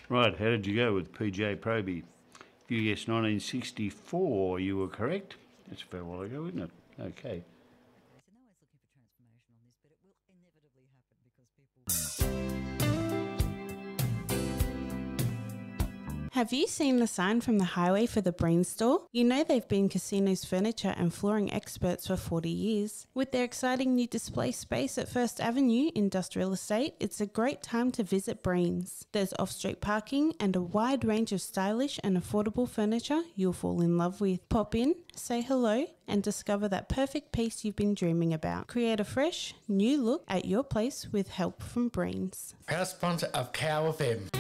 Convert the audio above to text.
Right, how did you go with PJ Proby? If you guessed 1964, you were correct. That's a fair while ago, isn't it? Okay. So no one's looking for transformation on this, but it will inevitably happen because people... Have you seen the sign from the highway for the Breen store? You know they've been casinos, furniture and flooring experts for 40 years. With their exciting new display space at First Avenue Industrial Estate, it's a great time to visit Breen's. There's off-street parking and a wide range of stylish and affordable furniture you'll fall in love with. Pop in, say hello and discover that perfect piece you've been dreaming about. Create a fresh, new look at your place with help from Breen's. Proud sponsor of Cow FM.